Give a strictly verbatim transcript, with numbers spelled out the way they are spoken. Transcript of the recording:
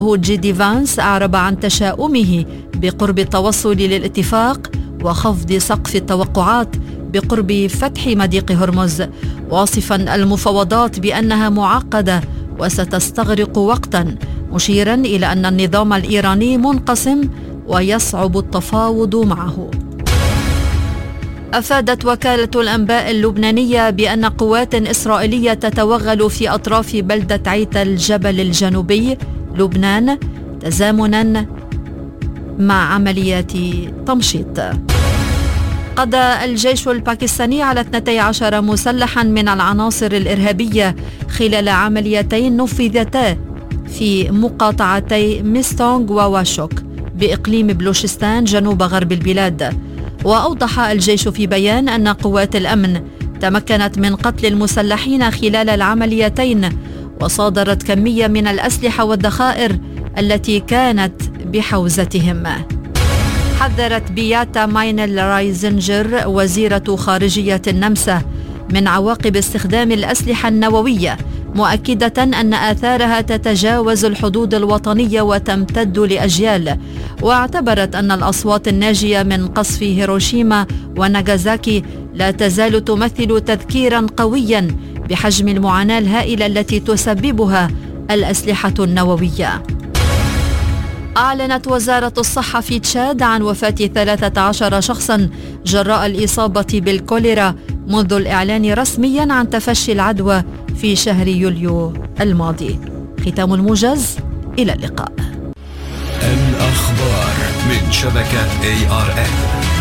جيدي فانس أعرب عن تشاؤمه بقرب التوصل للاتفاق وخفض سقف التوقعات بقرب فتح مضيق هرمز، واصفا المفاوضات بأنها معقدة وستستغرق وقتا، مشيرا إلى أن النظام الإيراني منقسم ويصعب التفاوض معه. أفادت وكالة الأنباء اللبنانية بأن قوات إسرائيلية تتوغل في أطراف بلدة عيت الجبل الجنوبي لبنان تزامنا مع عمليات تمشيط. قضى الجيش الباكستاني على اثنتي عشرة مسلحا من العناصر الإرهابية خلال عمليتين نفذتا في مقاطعتي ميستونغ وواشوك بإقليم بلوشستان جنوب غرب البلاد. وأوضح الجيش في بيان أن قوات الأمن تمكنت من قتل المسلحين خلال العمليتين، وصادرت كمية من الأسلحة والذخائر التي كانت بحوزتهم. حذرت بياتا ماينل رايزنجر وزيرة خارجية النمسا من عواقب استخدام الأسلحة النووية، مؤكدة أن آثارها تتجاوز الحدود الوطنية وتمتد لأجيال، واعتبرت أن الأصوات الناجية من قصف هيروشيما وناغازاكي لا تزال تمثل تذكيرا قويا بحجم المعاناة الهائلة التي تسببها الأسلحة النووية. أعلنت وزارة الصحة في تشاد عن وفاة ثلاثة عشر شخصا جراء الإصابة بالكوليرا منذ الإعلان رسميا عن تفشي العدوى في شهر يوليو الماضي. ختام الموجز، إلى اللقاء. الأخبار من شبكة إيه آر إن.